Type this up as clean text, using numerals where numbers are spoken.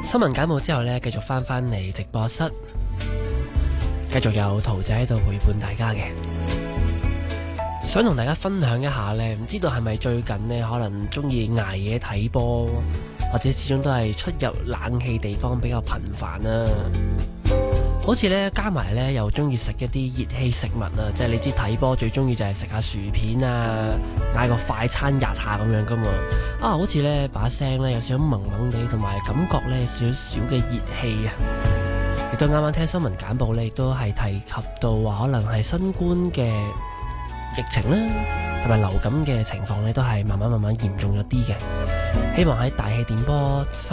新聞簡報之後呢，繼續翻嚟直播室，繼續有桃姐喺度陪伴大家嘅。想同大家分享一下呢，唔知道係咪最近呢，可能中意捱夜睇波，或者始終都係出入冷氣地方比較頻繁啦。好似呢，加埋呢，又中意食一啲熱氣食物啊，即係你知睇波最中意就係食下薯片啊，嗌個快餐吔下咁樣噶嘛。好似呢把聲呢，有少少懵懵地，同埋感覺呢，有少少嘅熱氣啊。亦都啱啱聽新聞簡報呢，亦都係提及到話可能係新冠嘅疫情啦，同埋流感嘅情況呢，都係慢慢嚴重咗啲嘅。希望喺大氣電波